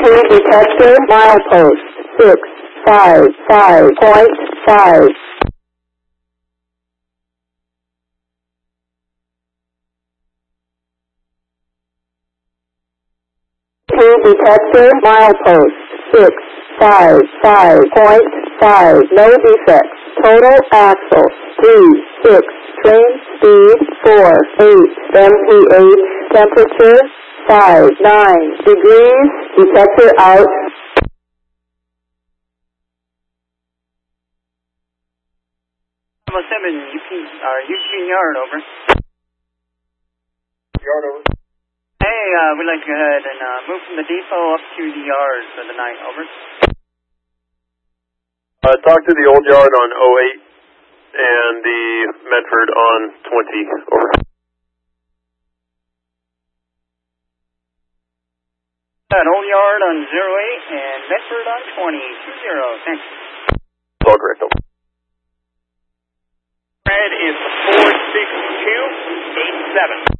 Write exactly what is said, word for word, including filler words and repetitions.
Entry detector, milepost six five five point five. Entry detector, milepost six five five point five. No defects. Total axle three six. Train speed four eight. M P H temperature five nine degrees. Detector out. seven, U P, uh, U P yard, over. Yard, over. Hey, uh, we'd like to go ahead and uh, move from the depot up to the yard for the night, over. Uh, talk to the old yard on oh eight and the Medford on twenty, over. That old yard on zero eight and Medford on twenty, two zero, thanks. All correct, over. Red is four six two eight seven.